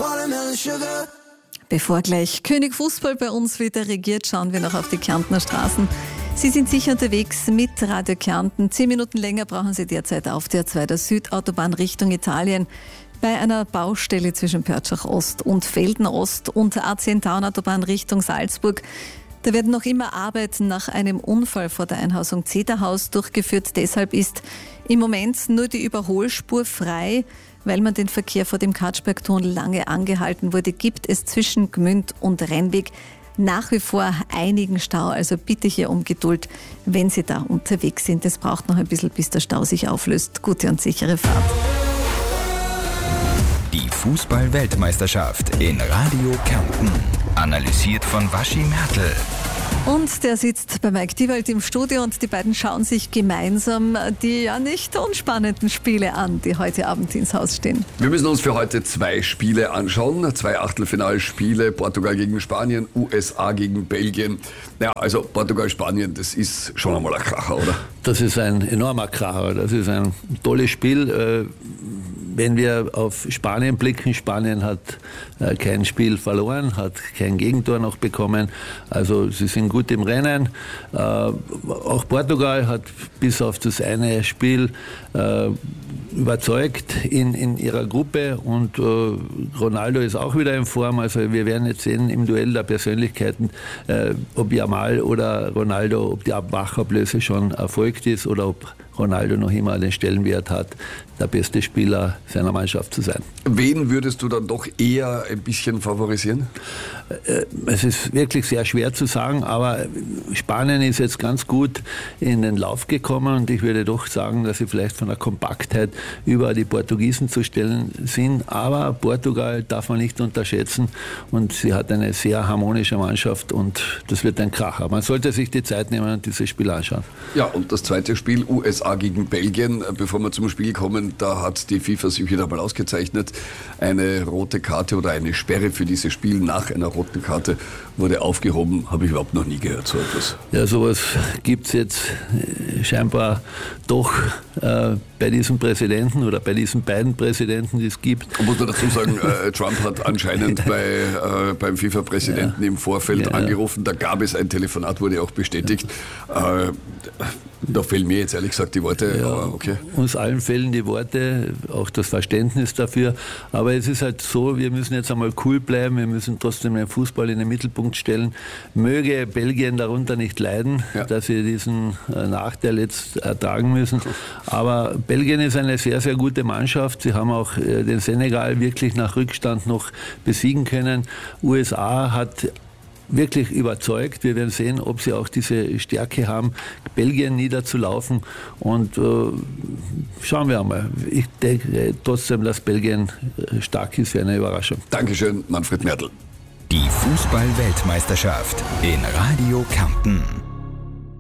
Bevor gleich König Fußball bei uns wieder regiert, schauen wir noch auf die Kärntner Straßen. Sie sind sicher unterwegs mit Radio Kärnten. 10 Minuten länger brauchen Sie derzeit auf der A2 der Südautobahn Richtung Italien. Bei einer Baustelle zwischen Pörtschach Ost und Velden Ost und A10 Autobahn Richtung Salzburg. Da werden noch immer Arbeiten nach einem Unfall vor der Einhausung Zederhaus durchgeführt. Deshalb ist im Moment nur die Überholspur frei. Weil man den Verkehr vor dem Katschbergtunnel lange angehalten wurde, gibt es zwischen Gmünd und Rennweg nach wie vor einigen Stau. Also bitte hier um Geduld, wenn Sie da unterwegs sind. Es braucht noch ein bisschen, bis der Stau sich auflöst. Gute und sichere Fahrt. Die Fußball-Weltmeisterschaft in Radio Kärnten. Analysiert von Waschi Mertl. Und der sitzt bei Mike Diewald im Studio und die beiden schauen sich gemeinsam die ja nicht unspannenden Spiele an, die heute Abend ins Haus stehen. Wir müssen uns für heute 2 Spiele anschauen. 2 Achtelfinalspiele, Portugal gegen Spanien, USA gegen Belgien. Ja, also Portugal-Spanien, das ist schon einmal ein Kracher, oder? Das ist ein enormer Kracher. Das ist ein tolles Spiel. Wenn wir auf Spanien blicken, Spanien hat kein Spiel verloren, hat kein Gegentor noch bekommen. Also sie sind gut im Rennen. Auch Portugal hat bis auf das eine Spiel überzeugt in ihrer Gruppe und Ronaldo ist auch wieder in Form. Also wir werden jetzt sehen im Duell der Persönlichkeiten, ob Yamal oder Ronaldo, ob die Wachablöse schon erfolgt ist oder ob Ronaldo noch immer den Stellenwert hat, der beste Spieler seiner Mannschaft zu sein. Wen würdest du dann doch eher ein bisschen favorisieren? Es ist wirklich sehr schwer zu sagen, aber Spanien ist jetzt ganz gut in den Lauf gekommen und ich würde doch sagen, dass sie vielleicht von der Kompaktheit über die Portugiesen zu stellen sind. Aber Portugal darf man nicht unterschätzen und sie hat eine sehr harmonische Mannschaft und das wird ein Kracher. Man sollte sich die Zeit nehmen und dieses Spiel anschauen. Ja, und das zweite Spiel, USA gegen Belgien. Bevor wir zum Spiel kommen, da hat die FIFA sich wieder mal ausgezeichnet. Eine rote Karte oder eine Sperre für dieses Spiel nach einer roten Karte wurde aufgehoben. Habe ich überhaupt noch nie gehört, so etwas. Ja, sowas gibt es jetzt scheinbar doch bei diesem Präsidenten oder bei diesen beiden Präsidenten, die es gibt. Und muss man dazu sagen, Trump hat anscheinend beim FIFA-Präsidenten im Vorfeld angerufen. Da gab es ein Telefonat, wurde auch bestätigt. Da fehlen mir jetzt ehrlich gesagt die Worte, ja, aber okay. Uns allen fehlen die Worte, auch das Verständnis dafür. Aber es ist halt so, wir müssen jetzt einmal cool bleiben, wir müssen trotzdem den Fußball in den Mittelpunkt stellen. Möge Belgien darunter nicht leiden, dass sie diesen Nachteil jetzt ertragen müssen. Aber Belgien ist eine sehr, sehr gute Mannschaft. Sie haben auch den Senegal wirklich nach Rückstand noch besiegen können. USA hat wirklich überzeugt. Wir werden sehen, ob sie auch diese Stärke haben, Belgien niederzulaufen. Und schauen wir einmal. Ich denke trotzdem, dass Belgien stark ist, für eine Überraschung. Dankeschön, Manfred Mertl. Die Fußball-Weltmeisterschaft in Radio Kärnten.